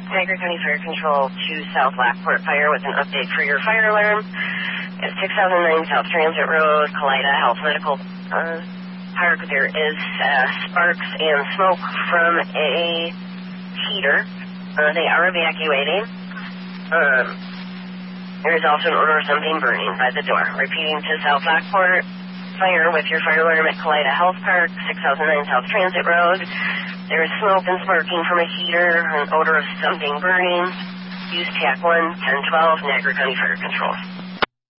Niagara County Fire Control to South Lockport Fire with an update for your fire alarm. At 6009 South Transit Road, Kalida Health Medical Park, there is sparks and smoke from a heater. They are evacuating. There is also an odor of something burning by the door. Repeating to South Lockport Fire with your fire alarm at Kalida Health Park, 6009 South Transit Road. There is smoke and sparking from a heater, an odor of something burning. Use TAC 1 1012 Niagara County Fire Control.